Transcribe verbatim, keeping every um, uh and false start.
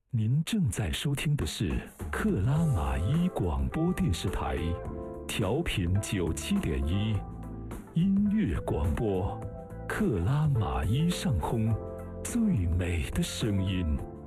您正在收听的是克拉玛依广播电视台，调频九七点一，音乐广播，克拉玛依上空最美的声音。